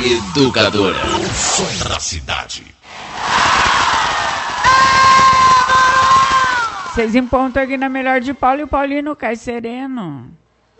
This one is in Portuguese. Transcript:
Educadora. O som da cidade. 6 em ponto aqui na Melhor de Paulo e o Paulino cai sereno.